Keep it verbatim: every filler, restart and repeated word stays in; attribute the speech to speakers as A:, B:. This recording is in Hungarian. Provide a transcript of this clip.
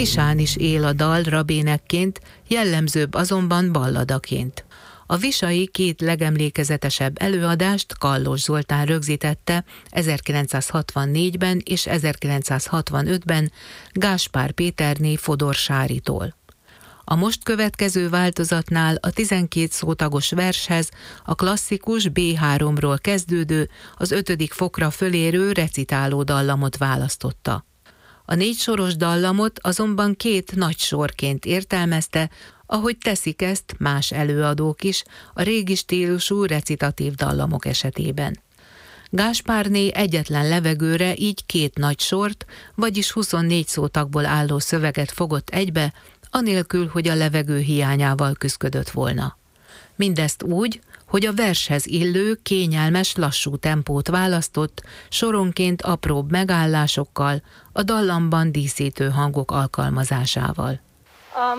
A: Visán is él a dal rabénekként, jellemzőbb azonban balladaként. A visai két legemlékezetesebb előadást Kallos Zoltán rögzítette ezerkilencszázhatvannégyben és ezerkilencszázhatvanötben Gáspár Péterné Fodor Sáritól. A most következő változatnál a tizenkét szótagos vershez a klasszikus bé háromról kezdődő, az ötödik fokra fölérő recitáló dallamot választotta. A négy soros dallamot azonban két nagy sorként értelmezte, ahogy teszik ezt más előadók is a régi stílusú recitatív dallamok esetében. Gáspárné egyetlen levegőre így két nagy sort, vagyis huszonnégy szótagból álló szöveget fogott egybe, anélkül, hogy a levegő hiányával küszködött volna. Mindezt úgy, hogy a vershez illő, kényelmes, lassú tempót választott, soronként apróbb megállásokkal, a dallamban díszítő hangok alkalmazásával.